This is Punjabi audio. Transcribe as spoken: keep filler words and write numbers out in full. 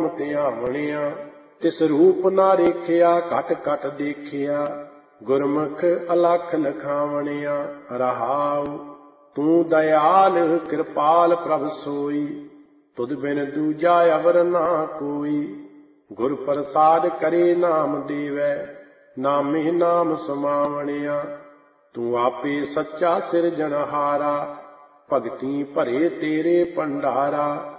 ਧਿਆਵਣਿਆ। ਤਿਸ ਰੂਪ ਨਾ ਰੇਖਿਆ ਘਟ ਘਟ ਦੇਖਿਆ, ਗੁਰਮੁਖ ਅਲਖ ਲਖਾਵਣਿਆ। ਰਹਾਉ ਤੂੰ ਦਇਆਲ ਕਿਰਪਾਲ ਪ੍ਰਭ ਸੋਈ, ਤੁਧ ਬਿਨ ਦੂਜਾ ਅਵਰ ਨਾ ਕੋਈ। ਗੁਰ ਪ੍ਰਸਾਦ ਕਰੇ ਨਾਮ ਦੇਵੈ, ਨਾਮੇ ਨਾਮ ਸਮਾਵਣਿਆ। ਤੂੰ ਆਪੇ ਸੱਚਾ ਸਿਰਜਣਹਾਰਾ, ਭਗਤੀ ਭਰੇ ਤੇਰੇ ਭੰਡਾਰਾ।